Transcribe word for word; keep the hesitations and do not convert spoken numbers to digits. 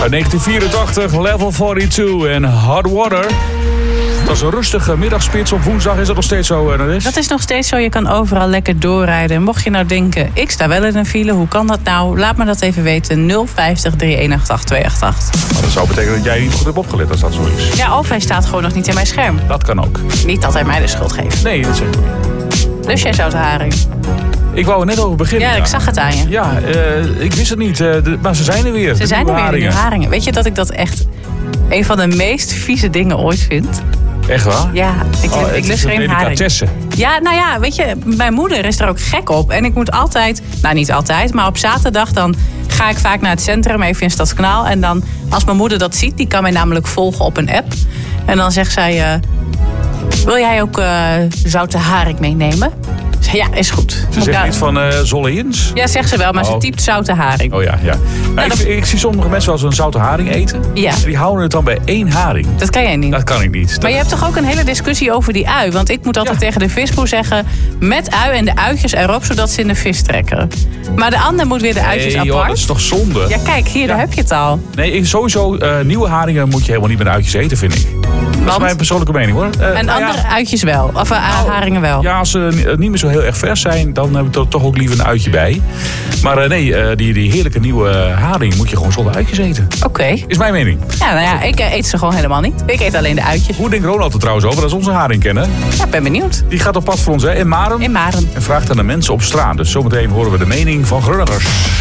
Uit negentien vierentachtig, Level tweeënveertig en Hot Water. Dat is een rustige middagspits op woensdag. Is dat nog steeds zo, Ernest? Dat is nog steeds zo. Je kan overal lekker doorrijden. Mocht je nou denken, ik sta wel in een file. Hoe kan dat nou? Laat me dat even weten. nul vijftig, drie een acht acht, twee acht acht. Maar dat zou betekenen dat jij niet goed hebt opgelet als dat zo is. Ja, of hij staat gewoon nog niet in mijn scherm. Dat kan ook. Niet dat hij mij de schuld geeft. Nee, dat zeg ik niet. Dus jij zoute haring. Ik wou er net over beginnen. Ja, ik zag het aan je. Ja, uh, ik wist het niet. Uh, de, maar ze zijn er weer. Ze zijn er weer, de nieuwe haringen. Weet je dat ik dat echt een van de meest vieze dingen ooit vind? Echt waar? Ja, ik, oh, ik lust geen haring. Ja, nou ja, weet je, mijn moeder is er ook gek op. En ik moet altijd, nou niet altijd, maar op zaterdag dan ga ik vaak naar het centrum, even in Stadskanaal. En dan, als mijn moeder dat ziet, die kan mij namelijk volgen op een app. En dan zegt zij, uh, wil jij ook uh, zoute haring meenemen? Ja, is goed. Ze zegt niet van uh, Zolle-Ins? Ja, zegt ze wel, maar oh. ze typt zoute haring. Oh ja, ja. Nou, nou, ik, dat... ik zie sommige mensen wel zo'n zoute haring eten. Ja. En die houden het dan bij één haring. Dat kan jij niet. Dat kan ik niet. Dat... Maar je hebt toch ook een hele discussie over die ui? Want ik moet altijd ja. tegen de visboer zeggen, met ui en de uitjes erop, zodat ze in de vis trekken. Maar de ander moet weer de uitjes nee, apart. Joh, dat is toch zonde? Ja, kijk, hier, ja. daar heb je het al. Nee, sowieso, uh, nieuwe haringen moet je helemaal niet met uitjes eten, vind ik. Dat Want? is mijn persoonlijke mening, hoor. Uh, en nou, andere ja. uitjes wel? Of uh, nou, haringen wel? Ja, als ze niet meer zo heel erg vers zijn, dan heb ik er toch ook liever een uitje bij. Maar uh, nee, uh, die, die heerlijke nieuwe haring moet je gewoon zonder uitjes eten. Oké. Okay. Is mijn mening. Ja, nou ja, ik uh, eet ze gewoon helemaal niet. Ik eet alleen de uitjes. Hoe denkt Ronald er trouwens over? Dat is onze haringkenner. Ja, ik ben benieuwd. Die gaat op pad voor ons, hè? In Maren. In Maren. En vraagt aan de mensen op straat. Dus zometeen horen we de mening van Grunnigers.